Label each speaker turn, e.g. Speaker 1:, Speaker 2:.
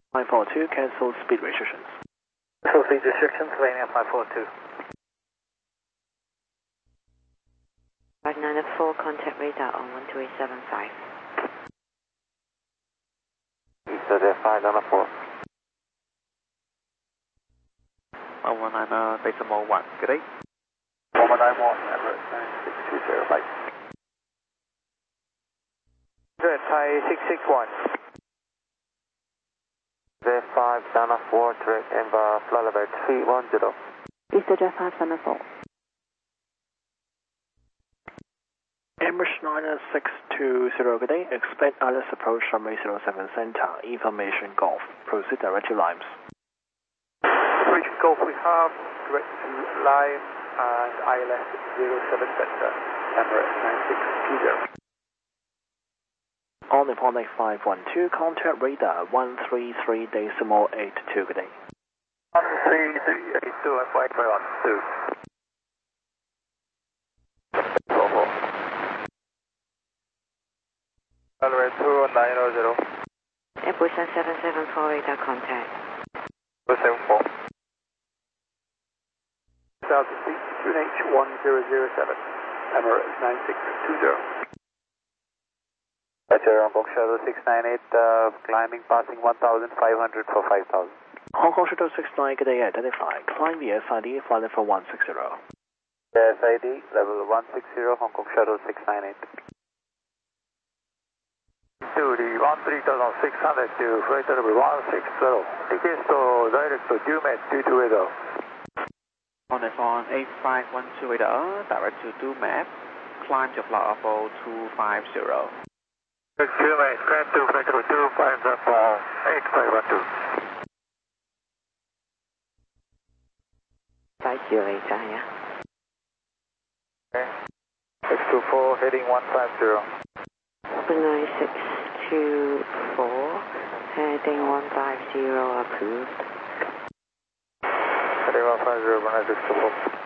Speaker 1: 542, cancel speed restrictions.
Speaker 2: Cancel speed restrictions, landing at 542.
Speaker 3: 594, contact radar on 12875.
Speaker 2: Easter there, 594.
Speaker 4: 119 decimal 1, good day.
Speaker 2: 1191, Emirates 9620, bye. Good, Thai 661. Z5, Dana 4, direct Ember, Flalabed 310.
Speaker 3: Easter Jet 574.
Speaker 1: Emirates 9620, good day. Expect Alice approach runway 07 center. Information Golf. Proceed direct to Limes.
Speaker 2: Reach Golf, we have direct to Lime and ILS 07 center. Emirates 9620.
Speaker 1: On the Ponic 512, contact radar 133.82, good day.
Speaker 2: 13382 and 512. Emirates 2900.
Speaker 3: Airbus 774 radar contact.
Speaker 2: 074. 1000 feet, QNH 1007. Emirates 9620. Roger, Hong Kong Shuttle 698, climbing passing 1,500 for 5,000.
Speaker 1: Hong Kong Shuttle 69, good day, identify. Climb the SID, flight level 160.
Speaker 2: SID, level 160, Hong Kong Shuttle 698. To the 13,600 to flight level 160. Tickets to direct to Dumet 22 radar.
Speaker 4: On the phone 8512 radar, direct to Dumet, climb to flight level 250.
Speaker 2: Dumet, climb to flight level 8512.
Speaker 3: 5 you later, yeah.
Speaker 2: Okay. X24 heading 150.
Speaker 3: 9624, heading 150 approved.
Speaker 2: Heading 150, 9624.